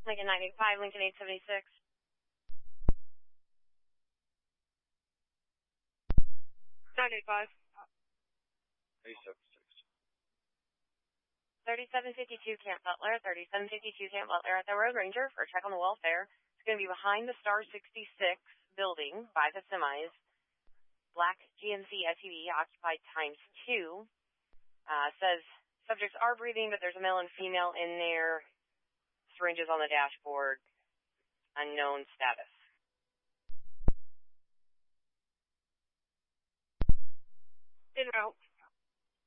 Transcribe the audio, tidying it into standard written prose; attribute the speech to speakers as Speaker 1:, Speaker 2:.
Speaker 1: Lincoln 985, Lincoln 876.
Speaker 2: 985.
Speaker 3: 876.
Speaker 1: 3752 Camp Butler, 3752 Camp Butler at the Road Ranger for a check on the welfare. It's going to be behind the Star 66 building by the semis. Black GMC SUV occupied ×2. Says subjects are breathing, but there's a male and female in there. Syringes on the dashboard. Unknown status.
Speaker 2: En route.